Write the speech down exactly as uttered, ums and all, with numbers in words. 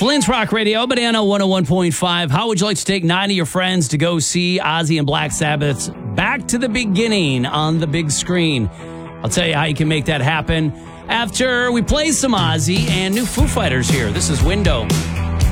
Flint's Rock Radio, Banana one oh one point five. How would you like to take nine of your friends to go see Ozzy and Black Sabbath's Back to the Beginning on the big screen? I'll tell you how you can make that happen after we play some Ozzy and new Foo Fighters here. This is Window.